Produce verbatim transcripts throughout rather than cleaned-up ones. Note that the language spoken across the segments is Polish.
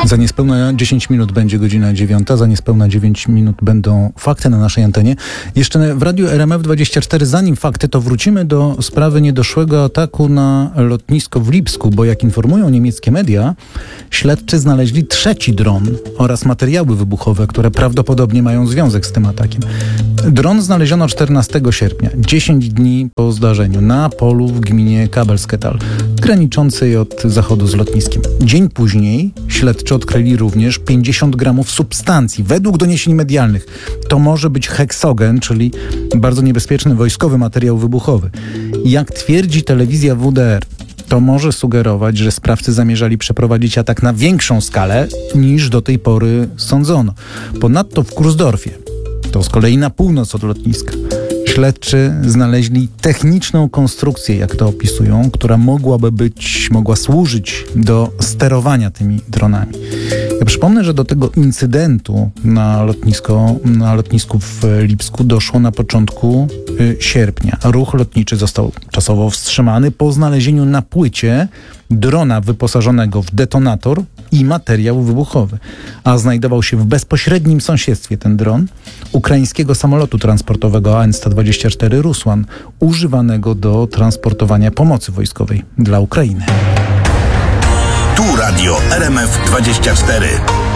Za niespełna dziesięć minut będzie godzina dziewiąta, za niespełna dziewięć minut będą fakty na naszej antenie. Jeszcze w Radiu R M F dwadzieścia cztery, zanim fakty, to wrócimy do sprawy niedoszłego ataku na lotnisko w Lipsku, bo jak informują niemieckie media, śledczy znaleźli trzeci dron oraz materiały wybuchowe, które prawdopodobnie mają związek z tym atakiem. Dron znaleziono czternastego sierpnia, dziesięć dni po zdarzeniu, na polu w gminie Kabelsketal, graniczącej od zachodu z lotniskiem. Dzień później śledczy odkryli również pięćdziesiąt gramów substancji. Według doniesień medialnych to może być heksogen, czyli bardzo niebezpieczny wojskowy materiał wybuchowy. Jak twierdzi telewizja W D R, to może sugerować, że sprawcy zamierzali przeprowadzić atak na większą skalę niż do tej pory sądzono. Ponadto w Kursdorfie, to z kolei na północ od lotniska, śledczy znaleźli techniczną konstrukcję, jak to opisują, która mogłaby być, mogła służyć do sterowania tymi dronami. Ja przypomnę, że do tego incydentu na, lotnisko, na lotnisku w Lipsku doszło na początku y, sierpnia. Ruch lotniczy został czasowo wstrzymany po znalezieniu na płycie drona wyposażonego w detonator i materiał wybuchowy, a znajdował się w bezpośrednim sąsiedztwie ten dron ukraińskiego samolotu transportowego A N sto dwadzieścia cztery Rusłan, używanego do transportowania pomocy wojskowej dla Ukrainy. Tu Radio R M F dwadzieścia cztery.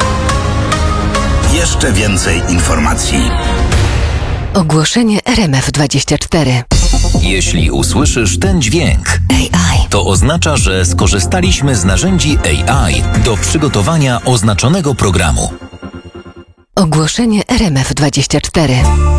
Jeszcze więcej informacji. Ogłoszenie R M F dwadzieścia cztery. Jeśli usłyszysz ten dźwięk, A I, to oznacza, że skorzystaliśmy z narzędzi A I do przygotowania oznaczonego programu. Ogłoszenie R M F dwadzieścia cztery.